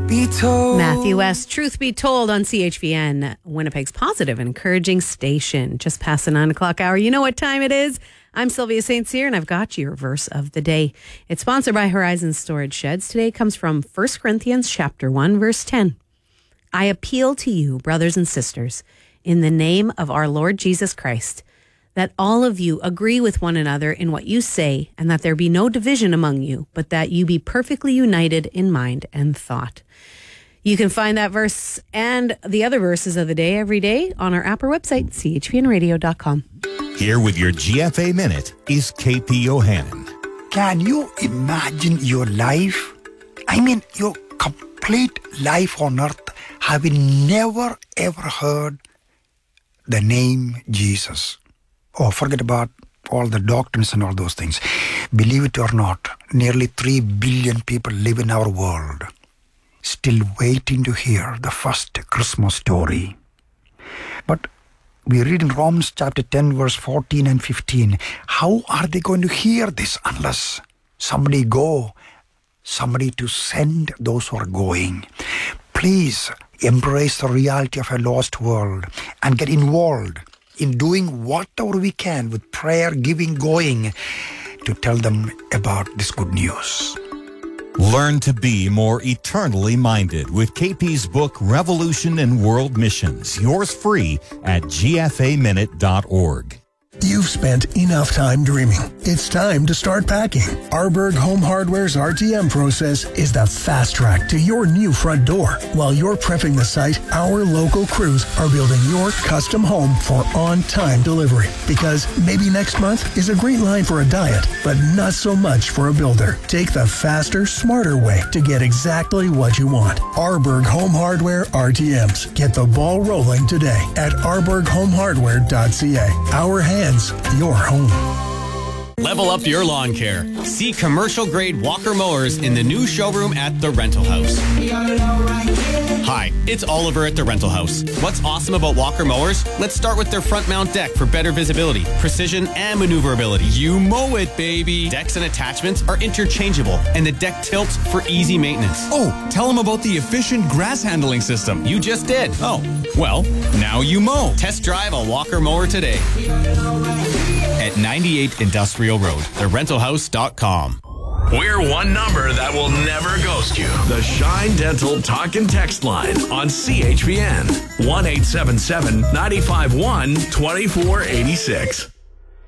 be told. Matthew West, Truth Be Told on CHVN, Winnipeg's positive and encouraging station. Just past the 9 o'clock hour. You know what time it is. I'm Sylvia St. Cyr, and I've got your verse of the day. It's sponsored by Horizon Storage Sheds. Today comes from 1 Corinthians chapter 1, verse 10. I appeal to you, brothers and sisters, in the name of our Lord Jesus Christ, that all of you agree with one another in what you say, and that there be no division among you, but that you be perfectly united in mind and thought. You can find that verse and the other verses of the day every day on our app or website, chpnradio.com. Here with your GFA Minute is KP Yohannan. Can you imagine your life? I mean, your complete life on earth, having never ever heard the name Jesus. Oh, forget about all the doctrines and all those things. Believe it or not, nearly 3 billion people live in our world, still waiting to hear the first Christmas story. But we read in Romans chapter 10, verse 14 and 15, how are they going to hear this unless somebody to send those who are going? Please embrace the reality of a lost world and get involved in doing whatever we can with prayer, giving, going to tell them about this good news. Learn to be more eternally minded with KP's book, Revolution in World Missions. Yours free at gfaminute.org. You've spent enough time dreaming. It's time to start packing. Arberg Home Hardware's RTM process is the fast track to your new front door. While you're prepping the site, our local crews are building your custom home for on-time delivery. Because maybe next month is a green line for a diet, but not so much for a builder. Take the faster, smarter way to get exactly what you want. Arberg Home Hardware RTMs. Get the ball rolling today at arberghomehardware.ca. Our hands, your home. Level up your lawn care. See commercial-grade Walker mowers in the new showroom at The Rental House. Hi, it's Oliver at The Rental House. What's awesome about Walker mowers? Let's start with their front mount deck for better visibility, precision, and maneuverability. You mow it, baby. Decks and attachments are interchangeable, and the deck tilts for easy maintenance. Oh, tell them about the efficient grass handling system. You just did. Oh, well, now you mow. Test drive a Walker mower today at 98 Industrial Road, therentalhouse.com. We're one number that will never ghost you. The Shine Dental Talk and Text line on CHVN. 1-877-951-2486.